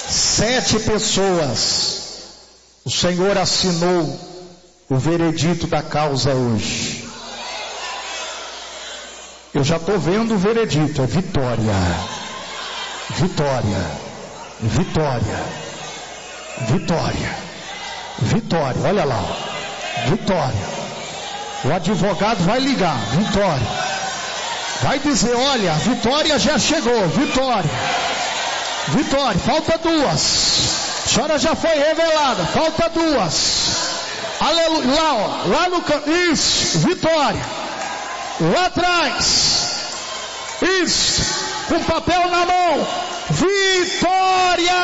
7 pessoas. O Senhor assinou o veredito da causa hoje. Eu já estou vendo o veredito, é vitória. Vitória. Vitória. Vitória. Vitória, olha lá. Vitória. O advogado vai ligar, Vitória. Vai dizer, olha, a vitória já chegou, Vitória. Vitória, falta 2. A senhora já foi revelada, falta 2. Aleluia, lá, ó, lá no canto, isso, Vitória. Lá atrás, isso, com papel na mão, Vitória!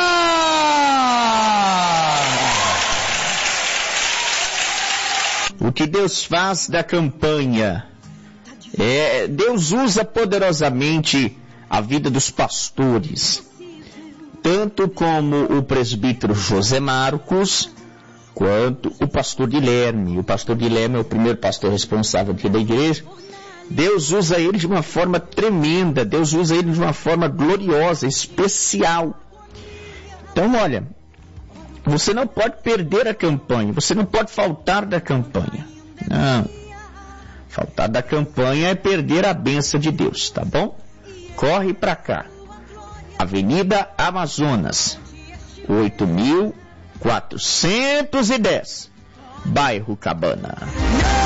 O que Deus faz da campanha? Deus usa poderosamente a vida dos pastores, tanto como o presbítero José Marcos, quanto o pastor Guilherme. O pastor Guilherme é o primeiro pastor responsável aqui da igreja. Deus usa ele de uma forma tremenda, Deus usa ele de uma forma gloriosa, especial. Então, olha, você não pode perder a campanha, você não pode faltar da campanha. Não. Faltar da campanha é perder a bênção de Deus, tá bom? Corre para cá. Avenida Amazonas, 8.410, bairro Cabana.